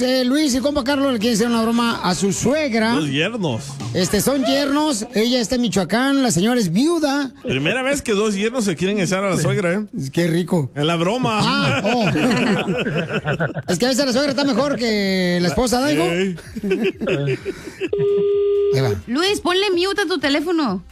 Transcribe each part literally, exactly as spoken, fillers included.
eh, Luis y compa Carlos le quieren hacer una broma a su suegra. Los yernos. Este, son yernos. Ella está en Michoacán, la señora es viuda. Primera vez que dos yernos se quieren echar a la suegra, ¿eh? Qué rico. En la broma. Ah, oh. Es que a veces la suegra está mejor que la esposa, ¿daigo? Ey. Ahí va. Luis, ponle mute a tu teléfono.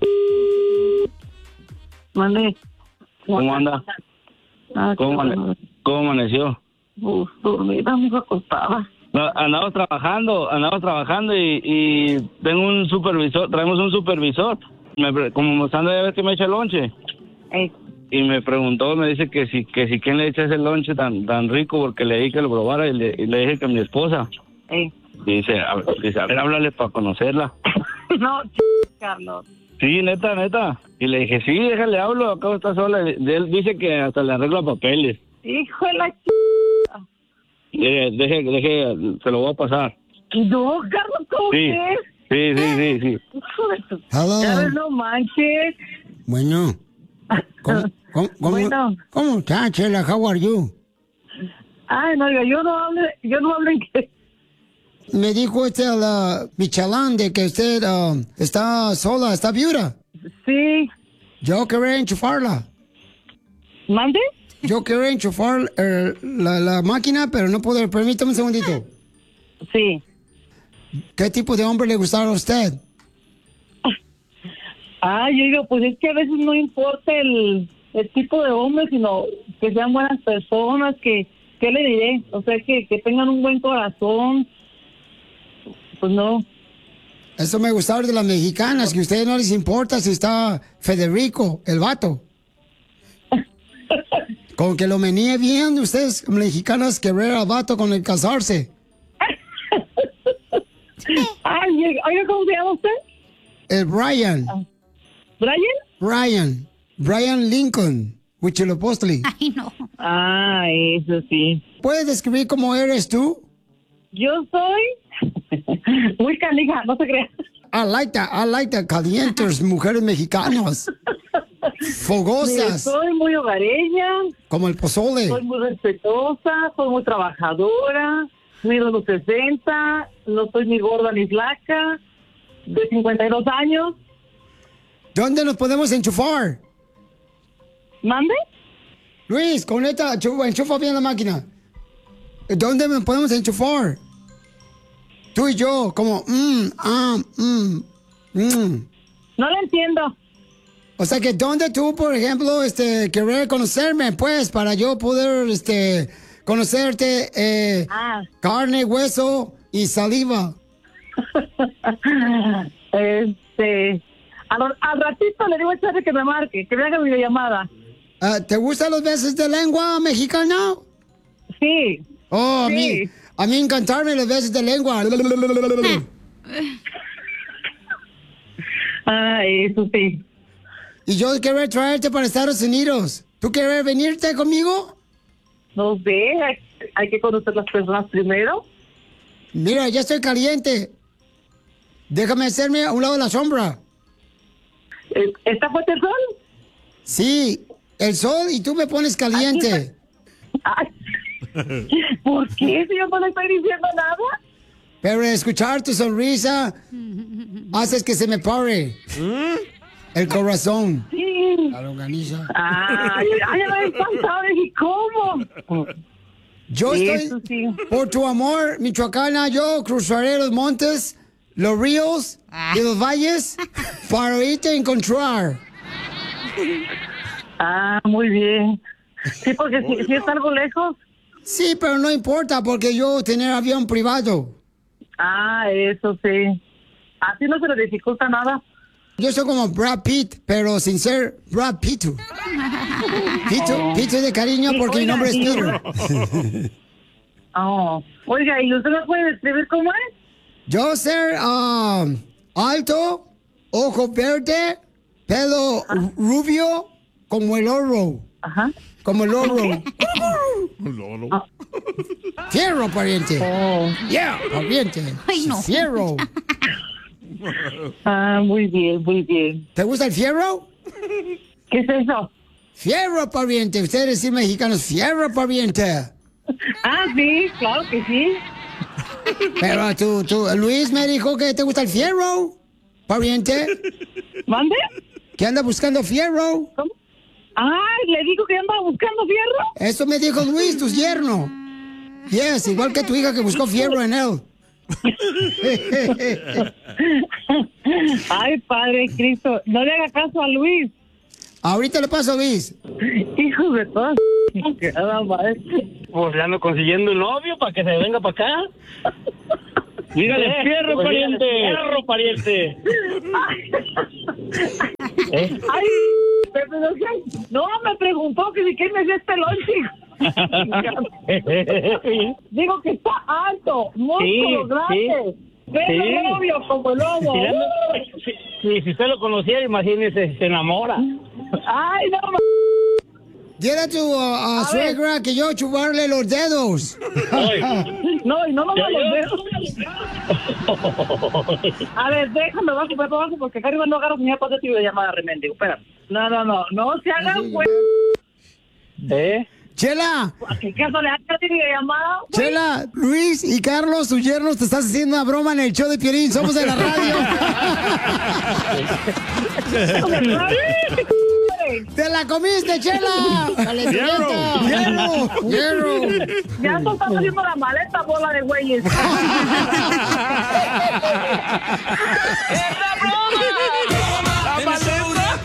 Mande. ¿Cómo anda? Ah, ¿Cómo, amane- ¿Cómo amaneció? Uf, dormida, me acostada. No, andamos trabajando, andamos trabajando y, y tengo un supervisor, traemos un supervisor. Me, pre- como me anda de ver que me echa el lonche. Ey. Y me preguntó, me dice que si que si quién le echa ese lonche tan tan rico porque le dije que lo probara y le, y le dije que mi esposa. Ey. Y dice, a, dice, a ver, háblale para conocerla. No, ch- Carlos. Sí, neta, neta. Y le dije, sí, déjale, hablo, acabo está sola. Y él dice que hasta le arregla papeles. Hijo de la ch... Deje, deje, deje, se lo voy a pasar. No, Carlos, ¿cómo Sí, que es? sí, sí, sí, sí. Hijo de tu... Hello. Ya ves, no manches. Bueno. ¿Cómo, cómo, cómo, Bueno. ¿Cómo está, Chela? How are you? Ay, no, oiga, yo no hablo, yo no hablo en qué. Me dijo este la Michalán de que usted ah, está sola, está viuda. Sí. Yo quería enchufarla. ¿Mande? Yo quería enchufar eh, la, la máquina, pero no puedo. Permítame un segundito. Sí. ¿Qué tipo de hombre le gustaba a usted? Ay, yo digo, pues es que a veces no importa el, el tipo de hombre, sino que sean buenas personas, que, ¿qué le diré? O sea, que, que tengan un buen corazón. Pues no. Eso me gustaba de las mexicanas, que a ustedes no les importa si está Federico, el vato. Con que lo menee bien, ustedes mexicanas querer al vato con el casarse. Ay, oiga, ¿cómo se llama usted? El Brian. ¿Brian? Brian. Brian Lincoln. Huitzilopochtli. Ay, no. Ah, eso sí. ¿Puedes describir cómo eres tú? Yo soy muy canija, no se crea. I like that, I like that. Calientes, mujeres mexicanas. Fogosas. Sí, soy muy hogareña. Como el pozole. Soy muy respetuosa, soy muy trabajadora. Mido los sesenta, no soy ni gorda ni flaca. De cincuenta y dos años. ¿Dónde nos podemos enchufar? ¿Mande? Luis, conecta, enchufa, enchufa bien la máquina. ¿Dónde me podemos enchufar? Tú y yo, como, mmm, ah, mmm, mmm. No lo entiendo. O sea que, ¿dónde tú, por ejemplo, este, querer conocerme, pues, para yo poder, este, conocerte, eh, Ah. carne, hueso y saliva? este, al, al ratito le digo a Charlie que me marque, que me haga videollamada. Ah, ¿te gustan los besos de lengua mexicana? Sí. Oh, a Sí. mí, a mí encantarme los besos de lengua. Ah, eso sí. Y yo quiero traerte para Estados Unidos. ¿Tú quieres venirte conmigo? No sé, hay, hay que conocer las personas primero. Mira, ya estoy caliente. Déjame hacerme a un lado de la sombra. Eh, ¿Está fuerte el sol? Sí, el sol y tú me pones caliente. Ay, ¿por qué si yo no le estoy diciendo nada? Pero escuchar tu sonrisa haces que se me pare el corazón. Sí. La longaniza. Ay, ay, me encantado. ¿Y cómo? Yo Eso estoy, sí. por tu amor, Michoacana, yo cruzaré los montes, los ríos y los valles para irte a encontrar. Ah, muy bien. Sí, porque si, si es algo lejos. Sí, pero no importa porque yo tener avión privado. Ah, eso sí. Así no se le dificulta nada. Yo soy como Brad Pitt, pero sin ser Brad Pitt. Pito, Pito de cariño porque mi nombre es Peter. Oh. Oiga, ¿y usted me puede describir cómo es? Yo ser ah, alto, ojo verde, pelo rubio, como el oro. Ajá. Como el oro. Lolo. Fierro, pariente. Oh. Yeah, pariente. Ay, no. Fierro. Ah, muy bien, muy bien. ¿Te gusta el fierro? ¿Qué es eso? Fierro, pariente. Ustedes sí mexicanos, fierro, pariente. Ah, sí, claro que sí. Pero tú, tú, Luis me dijo que te gusta el fierro, pariente. ¿Mande? ¿Que anda buscando fierro? ¿Cómo? Ay, le digo que andaba buscando fierro. Eso me dijo Luis, tu yerno. Yes, igual que tu hija que buscó fierro en él. Ay, Padre Cristo, no le haga caso a Luis. Ahorita le paso a Luis. Hijo de todas. Nada más. Pues le ando consiguiendo un novio para que se venga para acá. Dígale Eh, fierro, pues pariente. dígale Fierro, pariente. ¿Eh? Ay, pero no, sé, no me preguntó que si quién me hacía este lonche. Digo que está alto, músculo Sí, grande. sí. Pero Sí. novio como el lobo. Si, si, si, si usted lo conociera, imagínese, se enamora. Ay, no, ma- Dile a tu uh, a A suegra que yo chuparle los dedos. no, y no me ¿Ya los yo? dedos. A ver, déjame bajo, bajo, bajo, porque acá arriba no agarro señal para tu llamada, remendigo. Espera. No, no, no, no se hagan, güey. ¿Eh? Chela, ¿A qué caso le hagan llamada? Chela, Luis y Carlos, tus yernos, te estás haciendo una broma en el show de Piolín. Somos de la radio. ¡Te la comiste, Chela! ¡Calenturienta! ¡Hierro! ¡Hierro! Ya tú estás haciendo la maleta, bola de güeyes. ¡Es la broma! ¡La maleta!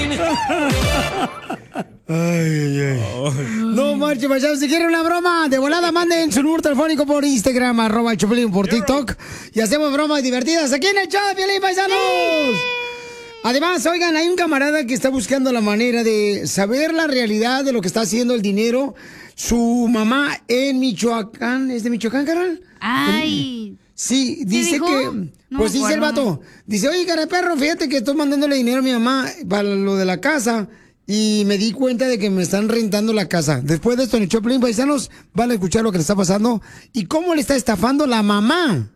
Ay, ay, ay. No marche, paisanos. Si quieren una broma de volada, manden su número telefónico por Instagram, arroba el Chapulín, por TikTok. Y hacemos bromas divertidas aquí en el show de Piolín, paisanos. Además, oigan, hay un camarada que está buscando la manera de saber la realidad de lo que está haciendo el dinero su mamá en Michoacán. ¿Es de Michoacán, carnal? Ay. Sí, dice dijo? que... No Pues me dice el acuerdo. vato. Dice, oye, cara de perro, fíjate que estoy mandándole dinero a mi mamá para lo de la casa y me di cuenta de que me están rentando la casa. Después de esto, en el Choplin, paisanos, van a escuchar lo que le está pasando y cómo le está estafando la mamá.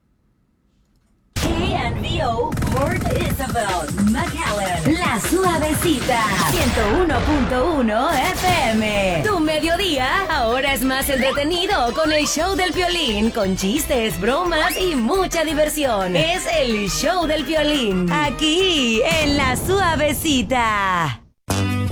K and V O, Port Isabel, McAllen, La Suavecita, ciento uno punto uno F M. Tu mediodía ahora es más entretenido con el show del Piolín, con chistes, bromas y mucha diversión. Es el show del Piolín, aquí en La Suavecita.